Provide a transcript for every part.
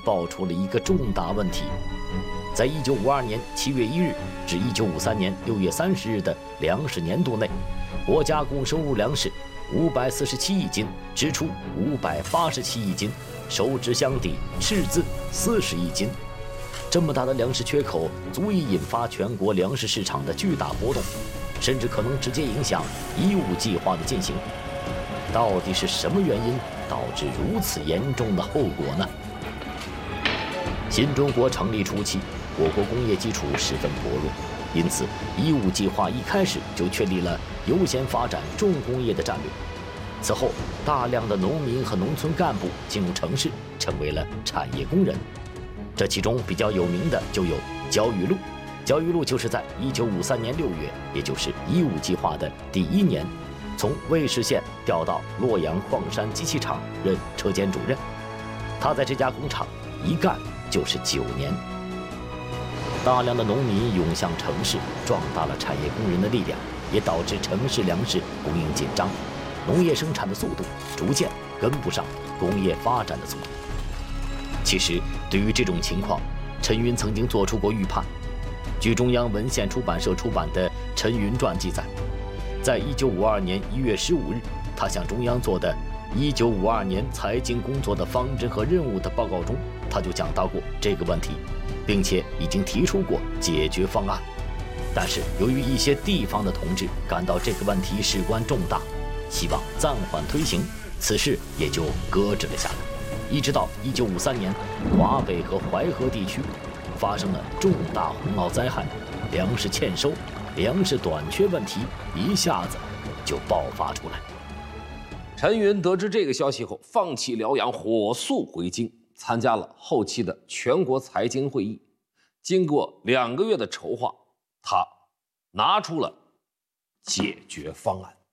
爆出了一个重大问题。在1952年7月1日至1953年6月30日的粮食年度内，国家共收入粮食547亿斤，支出587亿斤，收支相抵，赤字40亿斤。这么大的粮食缺口，足以引发全国粮食市场的巨大波动，甚至可能直接影响“1·5计划”的进行。到底是什么原因导致如此严重的后果呢？新中国成立初期，我国工业基础十分薄弱，因此“1·5计划”一开始就确立了优先发展重工业的战略。此后，大量的农民和农村干部进入城市，成为了产业工人。这其中比较有名的就有焦裕禄。焦裕禄就是在1953年6月，也就是“1·5计划”的第1年，从尉氏县调到洛阳矿山机器厂任车间主任。他在这家工厂一干就是9年。大量的农民涌向城市，壮大了产业工人的力量，也导致城市粮食供应紧张，农业生产的速度逐渐跟不上工业发展的速度。其实，对于这种情况，陈云曾经做出过预判。据中央文献出版社出版的《陈云传》记载，在1952年1月15日，他向中央做的1952年财经工作的方针和任务的报告中，他就讲到过这个问题，并且已经提出过解决方案。但是，由于一些地方的同志感到这个问题事关重大，希望暂缓推行，此事也就搁置了下来。一直到1953年，华北和淮河地区发生了重大洪涝灾害，粮食欠收、粮食短缺问题一下子就爆发出来。 陈云得知这个消息后，放弃辽阳，火速回京，参加了后期的全国财经会议。经过2个月的筹划，他拿出了解决方案。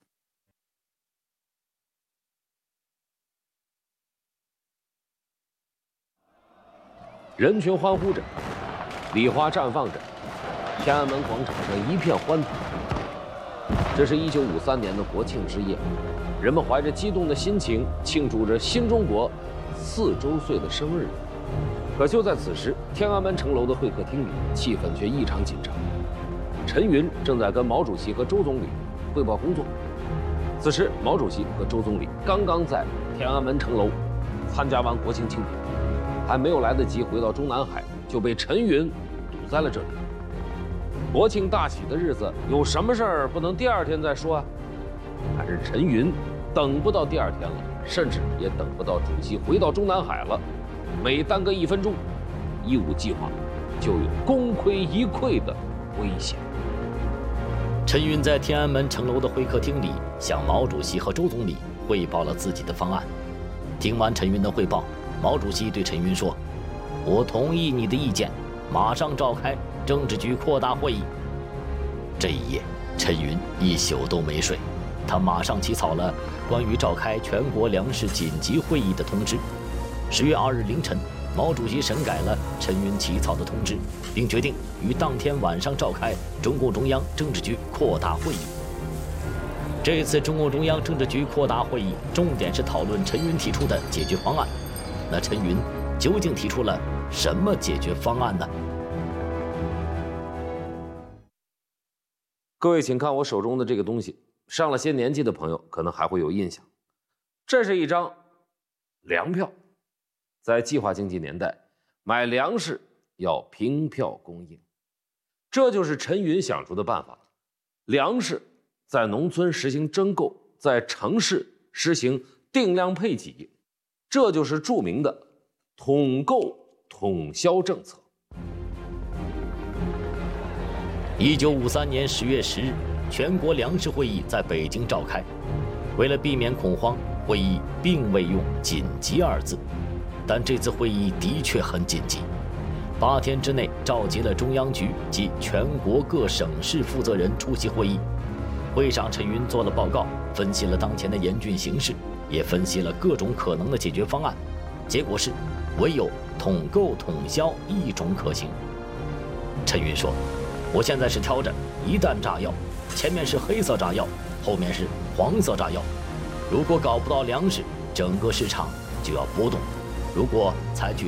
人群欢呼着，礼花绽放着，天安门广场上一片欢腾。这是1953年的国庆之夜，人们怀着激动的心情庆祝着新中国4周岁的生日。可就在此时，天安门城楼的会客厅里，气氛却异常紧张。陈云正在跟毛主席和周总理汇报工作。此时，毛主席和周总理刚刚在天安门城楼参加完国庆庆典，还没有来得及回到中南海，就被陈云堵在了这里。国庆大喜的日子，有什么事儿不能第2天再说啊？但是陈云等不到第2天了，甚至也等不到主席回到中南海了。每耽搁1分钟，“1·5计划”就有功亏一篑的危险。 陈云在天安门城楼的会客厅里，向毛主席和周总理汇报了自己的方案。听完陈云的汇报，毛主席对陈云说：“我同意你的意见，马上召开政治局扩大会议。”这一夜，陈云一宿都没睡，他马上起草了关于召开全国粮食紧急会议的通知。10月2日凌晨，毛主席审改了陈云起草的通知，并决定于当天晚上召开中共中央政治局扩大会议。这次中共中央政治局扩大会议重点是讨论陈云提出的解决方案。那陈云究竟提出了什么解决方案呢？ 各位请看我手中的这个东西，上了些年纪的朋友可能还会有印象，这是一张粮票。在计划经济年代，买粮食要凭票供应，这就是陈云想出的办法。粮食在农村实行征购，在城市实行定量配给，这就是著名的统购统销政策。 1953年10月10日，全国粮食会议在北京召开。为了避免恐慌，会议并未用“紧急”2字，但这次会议的确很紧急。8天之内召集了中央局及全国各省市负责人出席会议。会上，陈云做了报告，分析了当前的严峻形势，也分析了各种可能的解决方案。结果是，唯有统购统销一种可行。陈云说：“我现在是挑着一弹炸药，前面是黑色炸药，后面是黄色炸药。如果搞不到粮食，整个市场就要波动；如果采取